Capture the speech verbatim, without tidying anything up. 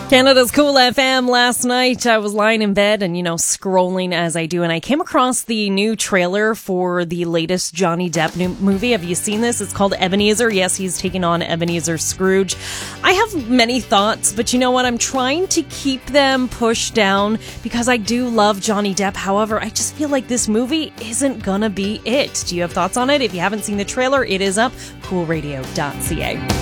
Canada's Cool F M. Last night I was lying in bed and, you know, scrolling as I do, and I came across the new trailer for the latest Johnny Depp new movie. Have you seen this? It's called Ebenezer. Yes, he's taking on Ebenezer Scrooge. I have many thoughts, but you know what? I'm trying to keep them pushed down because I do love Johnny Depp. However, I just feel like this movie isn't gonna be it. Do you have thoughts on it? If you haven't seen the trailer, it is up. cool radio dot c a.